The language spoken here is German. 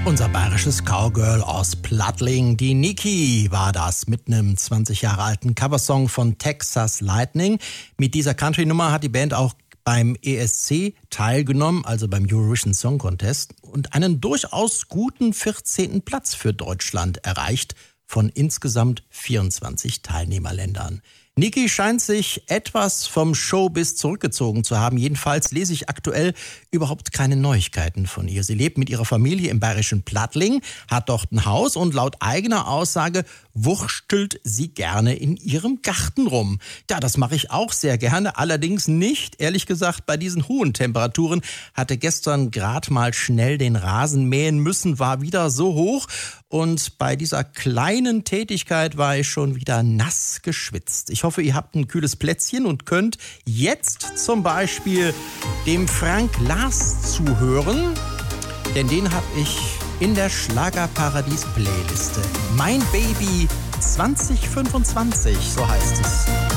Unser bayerisches Cowgirl aus Plattling, die Niki, war das mit einem 20 Jahre alten Coversong von Texas Lightning. Mit dieser Country-Nummer hat die Band auch beim ESC teilgenommen, also beim Eurovision Song Contest, und einen durchaus guten 14. Platz für Deutschland erreicht von insgesamt 24 Teilnehmerländern. Niki scheint sich etwas vom Showbiz zurückgezogen zu haben. Jedenfalls lese ich aktuell überhaupt keine Neuigkeiten von ihr. Sie lebt mit ihrer Familie im bayerischen Plattling, hat dort ein Haus und laut eigener Aussage wurstelt sie gerne in ihrem Garten rum. Ja, das mache ich auch sehr gerne, allerdings nicht, ehrlich gesagt, bei diesen hohen Temperaturen. Hatte gestern gerade mal schnell den Rasen mähen müssen, war wieder so hoch. Und bei dieser kleinen Tätigkeit war ich schon wieder nass geschwitzt. Ich hoffe, ihr habt ein kühles Plätzchen und könnt jetzt zum Beispiel dem Frank Lars zuhören. Denn den habe ich in der Schlagerparadies-Playliste. Mein Baby 2025, so heißt es.